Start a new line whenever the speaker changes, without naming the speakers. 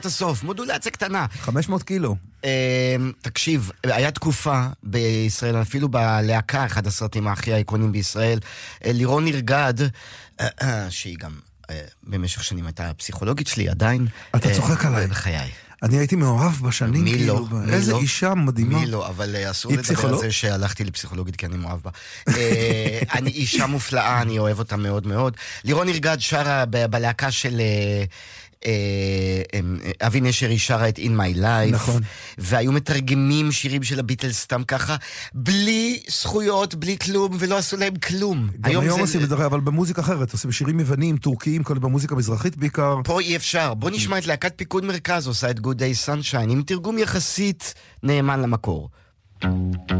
הסוף, מודולציה קטנה.
500 קילו.
תקשיב, היה תקופה בישראל, אפילו בלהקה, אחד הסרטים הכי האיקונים בישראל, לירון נרגד, שהיא גם במשך שנים הייתה פסיכולוגית שלי, עדיין.
אתה צוחק עליי.
בחיי.
אני הייתי מאוהב בשנים.
מי לא?
איזה אישה מדהימה.
מי לא, אבל אסור לדבר על זה שהלכתי לפסיכולוגית כי אני מאוהב בה. אני אישה מופלאה, אני אוהב אותה מאוד מאוד. לירון נרגד שרה בלהקה של אבי נשר, היא שרה את In My Life.
נכון.
והיו מתרגמים שירים של הביטלס סתם ככה, בלי זכויות, בלי כלום, ולא עשו להם כלום.
גם היום עושים את זה, אבל במוזיקה אחרת, עושים שירים יוונים, טורקיים, כל במוזיקה מזרחית בעיקר.
פה אי אפשר. בוא נשמע את להקת פיקוד מרכז, עושה את Good Day Sunshine, עם תרגום יחסית נאמן למקור.